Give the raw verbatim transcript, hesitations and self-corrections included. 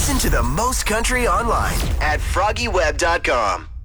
Listen to the most country online at froggy web dot com.